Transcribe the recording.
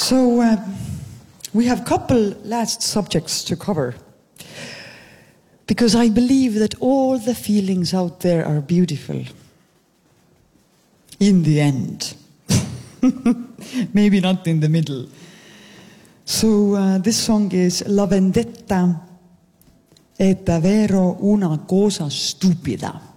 So we have a couple last subjects to cover, because I believe that all the feelings out there are beautiful in the end. Maybe not in the middle. So this song is La vendetta è davvero una cosa stupida.